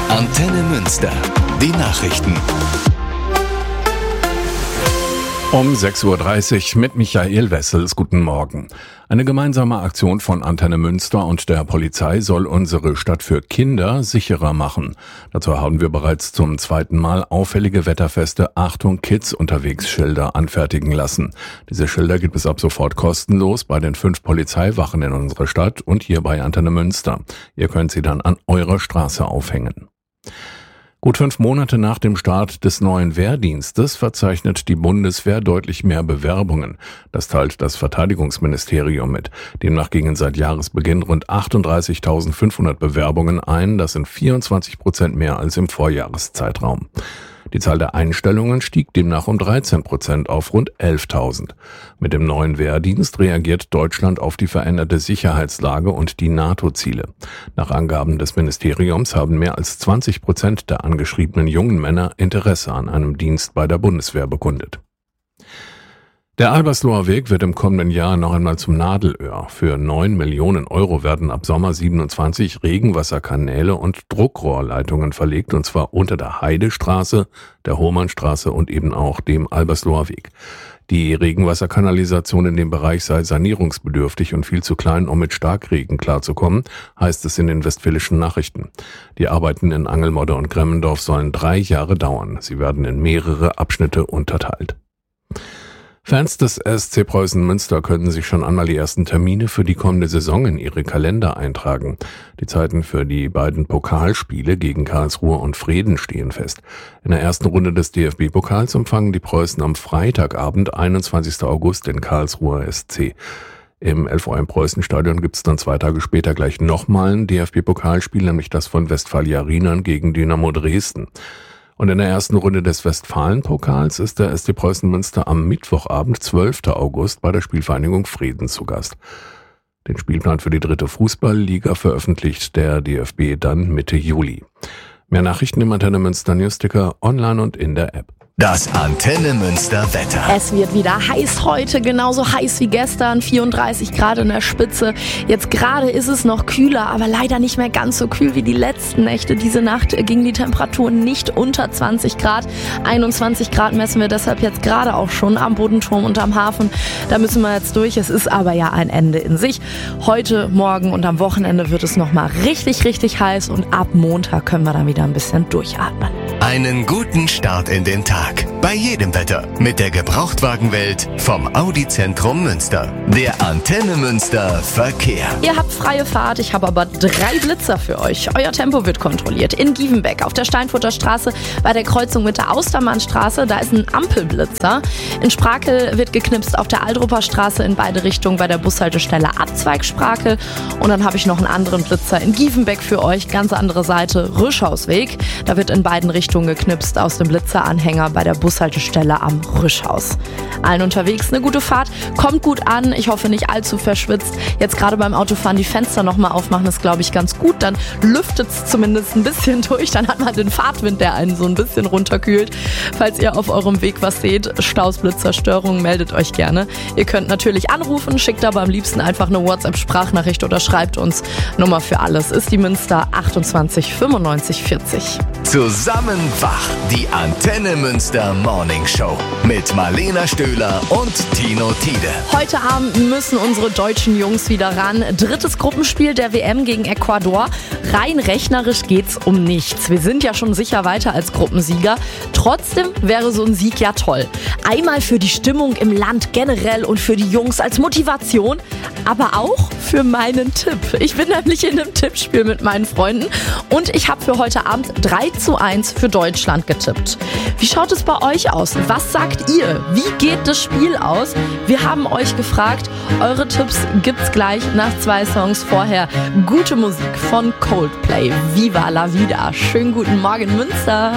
Antenne Münster. Die Nachrichten. Um 6.30 Uhr mit Michael Wessels. Guten Morgen. Eine gemeinsame Aktion von Antenne Münster und der Polizei soll unsere Stadt für Kinder sicherer machen. Dazu haben wir bereits zum zweiten Mal auffällige wetterfeste Achtung Kids unterwegs Schilder anfertigen lassen. Diese Schilder gibt es ab sofort kostenlos bei den 5 Polizeiwachen in unserer Stadt und hier bei Antenne Münster. Ihr könnt sie dann an eurer Straße aufhängen. Gut 5 Monate nach dem Start des neuen Wehrdienstes verzeichnet die Bundeswehr deutlich mehr Bewerbungen. Das teilt das Verteidigungsministerium mit. Demnach gingen seit Jahresbeginn rund 38.500 Bewerbungen ein. Das sind 24% mehr als im Vorjahreszeitraum. Die Zahl der Einstellungen stieg demnach um 13% auf rund 11.000. Mit dem neuen Wehrdienst reagiert Deutschland auf die veränderte Sicherheitslage und die NATO-Ziele. Nach Angaben des Ministeriums haben mehr als 20% der angeschriebenen jungen Männer Interesse an einem Dienst bei der Bundeswehr bekundet. Der Albersloher Weg wird im kommenden Jahr noch einmal zum Nadelöhr. Für 9 Millionen Euro werden ab Sommer 27 Regenwasserkanäle und Druckrohrleitungen verlegt, und zwar unter der Heidestraße, der Hohmannstraße und eben auch dem Albersloher Weg. Die Regenwasserkanalisation in dem Bereich sei sanierungsbedürftig und viel zu klein, um mit Starkregen klarzukommen, heißt es in den Westfälischen Nachrichten. Die Arbeiten in Angelmodde und Gremmendorf sollen 3 Jahre dauern. Sie werden in mehrere Abschnitte unterteilt. Fans des SC Preußen Münster können sich schon einmal die ersten Termine für die kommende Saison in ihre Kalender eintragen. Die Zeiten für die beiden Pokalspiele gegen Karlsruhe und Vreden stehen fest. In der ersten Runde des DFB-Pokals empfangen die Preußen am Freitagabend, 21. August, den Karlsruher SC. Im LVM Preußen-Stadion gibt es dann 2 Tage später gleich nochmal ein DFB-Pokalspiel, nämlich das von Westfalia Rienan gegen Dynamo Dresden. Und in der ersten Runde des Westfalen-Pokals ist der SC Preußen Münster am Mittwochabend, 12. August, bei der Spielvereinigung Vreden zu Gast. Den Spielplan für die 3. Fußballliga veröffentlicht der DFB dann Mitte Juli. Mehr Nachrichten im Antenne Münster Newsticker, online und in der App. Das Antenne Münster Wetter. Es wird wieder heiß heute, genauso heiß wie gestern, 34 Grad in der Spitze. Jetzt gerade ist es noch kühler, aber leider nicht mehr ganz so kühl wie die letzten Nächte. Diese Nacht gingen die Temperaturen nicht unter 20 Grad. 21 Grad messen wir deshalb jetzt gerade auch schon am Bodenturm und am Hafen. Da müssen wir jetzt durch. Es ist aber ja ein Ende in sich. Heute, morgen und am Wochenende wird es nochmal richtig, richtig heiß und ab Montag können wir dann wieder ein bisschen durchatmen. Einen guten Start in den Tag. Bei jedem Wetter. Mit der Gebrauchtwagenwelt vom Audi-Zentrum Münster. Der Antenne Münster Verkehr. Ihr habt freie Fahrt, ich habe aber 3 Blitzer für euch. Euer Tempo wird kontrolliert. In Gievenbeck auf der Steinfurter Straße bei der Kreuzung mit der Austermannstraße, da ist ein Ampelblitzer. In Sprakel wird geknipst auf der Aldrupper Straße in beide Richtungen bei der Bushaltestelle Abzweig Sprakel. Und dann habe ich noch einen anderen Blitzer in Gievenbeck für euch, ganz andere Seite, Rüschhausweg. Da wird in beiden Richtungen geknipst aus dem Blitzeranhänger bei der Bushaltestelle am Rüschhaus. Allen unterwegs eine gute Fahrt, kommt gut an, ich hoffe nicht allzu verschwitzt. Jetzt gerade beim Autofahren die Fenster nochmal aufmachen, ist glaube ich ganz gut, dann lüftet es zumindest ein bisschen durch, dann hat man den Fahrtwind, der einen so ein bisschen runterkühlt. Falls ihr auf eurem Weg was seht, Staus, Blitzer, Störungen, meldet euch gerne. Ihr könnt natürlich anrufen, schickt aber am liebsten einfach eine WhatsApp-Sprachnachricht oder schreibt uns. Nummer für alles ist die Münster 28 95 40. Zusammen wach, die Antenne Münster Morning Show mit Marlena Stöhler und Tino Tiede. Heute Abend müssen unsere deutschen Jungs wieder ran. 3. Gruppenspiel der WM gegen Ecuador. Rein rechnerisch geht's um nichts. Wir sind ja schon sicher weiter als Gruppensieger. Trotzdem wäre so ein Sieg ja toll. Einmal für die Stimmung im Land generell und für die Jungs als Motivation, aber auch für meinen Tipp. Ich bin nämlich in einem Tippspiel mit meinen Freunden und ich habe für heute Abend 3:1 für Deutschland getippt. Wie schaut es bei euch aus? Was sagt ihr? Wie geht das Spiel aus? Wir haben euch gefragt. Eure Tipps gibt's gleich nach 2 Songs. Vorher gute Musik von Coldplay. Viva la vida. Schönen guten Morgen, Münster.